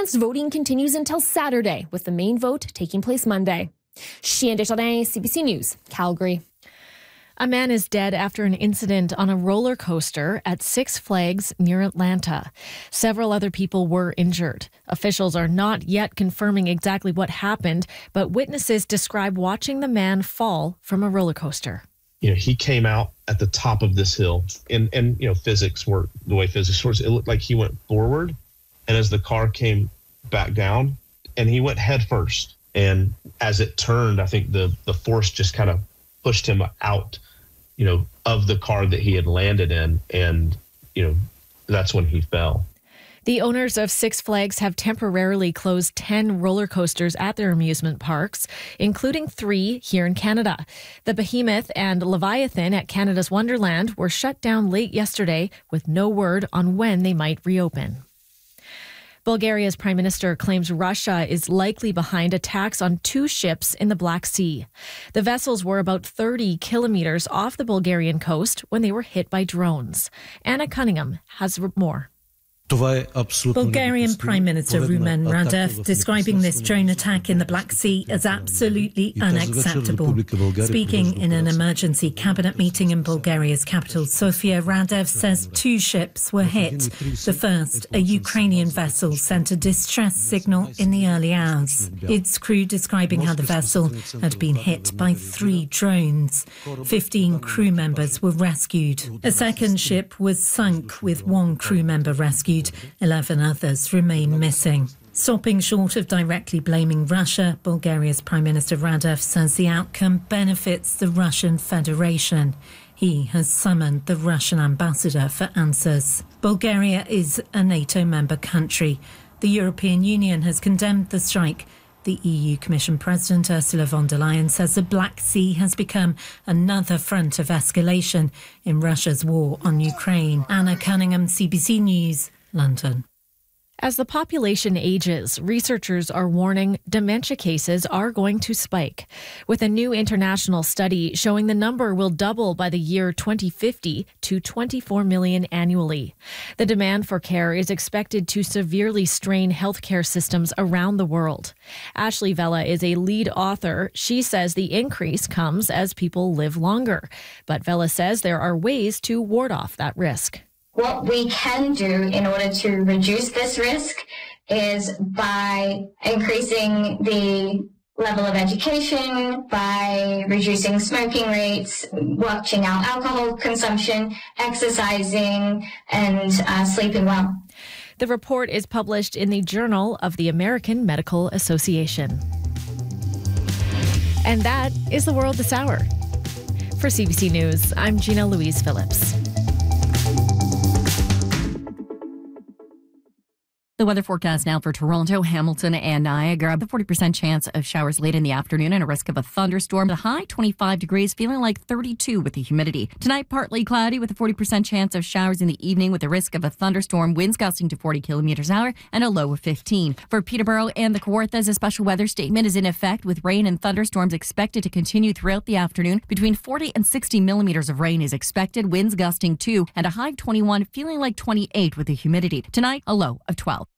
advanced voting continues until Saturday, with the main vote taking place Monday. Chien Desjardins, CBC News, Calgary. A man is dead after an incident on a roller coaster at Six Flags near Atlanta. Several other people were injured. Officials are not yet confirming exactly what happened, but witnesses describe watching the man fall from a roller coaster. He came out at the top of this hill, and physics work the way physics works. It looked like he went forward, and as the car came back down, and he went head first. And as it turned, I think the force just kind of pushed him out, of the car that he had landed in. And, that's when he fell. The owners of Six Flags have temporarily closed 10 roller coasters at their amusement parks, including 3 here in Canada. The Behemoth and Leviathan at Canada's Wonderland were shut down late yesterday with no word on when they might reopen. Bulgaria's prime minister claims Russia is likely behind attacks on 2 ships in the Black Sea. The vessels were about 30 kilometers off the Bulgarian coast when they were hit by drones. Anna Cunningham has more. Bulgarian Prime Minister Rumen Radev describing this drone attack in the Black Sea as absolutely unacceptable. Speaking in an emergency cabinet meeting in Bulgaria's capital, Sofia, Radev says 2 ships were hit. The first, a Ukrainian vessel, sent a distress signal in the early hours. Its crew describing how the vessel had been hit by 3 drones. 15 crew members were rescued. A second ship was sunk with 1 crew member rescued. 11 others remain missing. Stopping short of directly blaming Russia, Bulgaria's Prime Minister Radev says the outcome benefits the Russian Federation. He has summoned the Russian ambassador for answers. Bulgaria is a NATO member country. The European Union has condemned the strike. The EU Commission President Ursula von der Leyen says the Black Sea has become another front of escalation in Russia's war on Ukraine. Anna Cunningham, CBC News, London. As the population ages, researchers are warning dementia cases are going to spike, with a new international study showing the number will double by the year 2050 to 24 million annually. The demand for care is expected to severely strain healthcare systems around the world. Ashley Vella is a lead author. She says the increase comes as people live longer, but Vella says there are ways to ward off that risk. What we can do in order to reduce this risk is by increasing the level of education, by reducing smoking rates, watching out alcohol consumption, exercising, and sleeping well. The report is published in the Journal of the American Medical Association. And that is the world this hour. For CBC News, I'm Gina Louise Phillips. The weather forecast now for Toronto, Hamilton, and Niagara. The 40% chance of showers late in the afternoon and a risk of a thunderstorm. The high 25 degrees, feeling like 32 with the humidity. Tonight, partly cloudy with a 40% chance of showers in the evening with a risk of a thunderstorm. Winds gusting to 40 kilometers an hour and a low of 15. For Peterborough and the Kawarthas, a special weather statement is in effect with rain and thunderstorms expected to continue throughout the afternoon. Between 40 and 60 millimeters of rain is expected. Winds gusting 2 and a high of 21, feeling like 28 with the humidity. Tonight, a low of 12.